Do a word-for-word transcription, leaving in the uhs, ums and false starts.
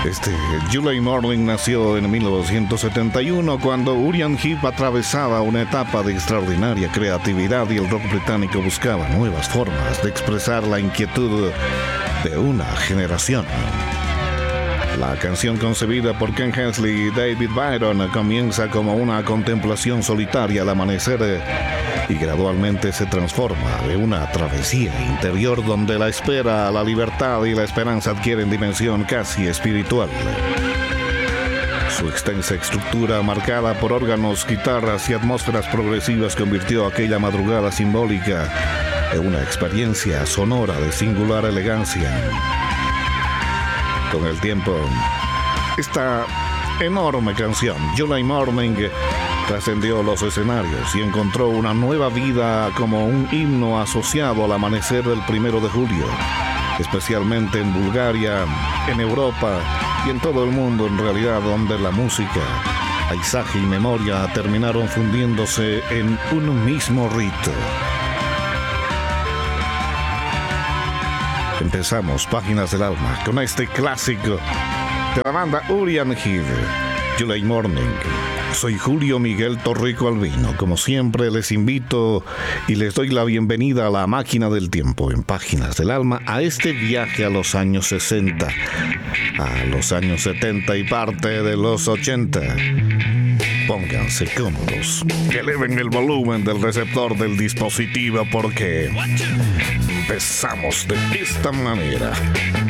Este July Morning nació en mil novecientos setenta y uno cuando Uriah Heep atravesaba una etapa de extraordinaria creatividad y el rock británico buscaba nuevas formas de expresar la inquietud de una generación. La canción concebida por Ken Hensley y David Byron comienza como una contemplación solitaria al amanecer y gradualmente se transforma en una travesía interior donde la espera, la libertad y la esperanza adquieren dimensión casi espiritual. Su extensa estructura marcada por órganos, guitarras y atmósferas progresivas convirtió aquella madrugada simbólica en una experiencia sonora de singular elegancia. Con el tiempo, esta enorme canción, July Morning, trascendió los escenarios y encontró una nueva vida como un himno asociado al amanecer del primero de julio, especialmente en Bulgaria, en Europa y en todo el mundo en realidad, donde la música, paisaje y memoria terminaron fundiéndose en un mismo rito. Empezamos Páginas del Alma con este clásico de la banda Uriah Heep, July Morning. Soy Julio Miguel Torrico Albino. Como siempre les invito y les doy la bienvenida a la máquina del tiempo en Páginas del Alma, a este viaje a los años sesenta, a los años setenta y parte de los ochenta. Pónganse cómodos, eleven el volumen del receptor del dispositivo porque empezamos de esta manera.